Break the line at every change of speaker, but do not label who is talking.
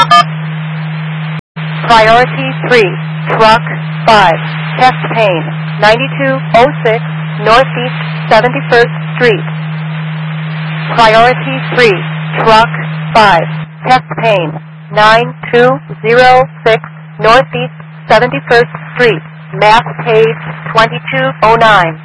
Priority 3, Truck 5, chest pain, 9206 Northeast 71st Street. Priority 3, Truck 5, chest pain, 9206 Northeast 71st Street, mass page 2209.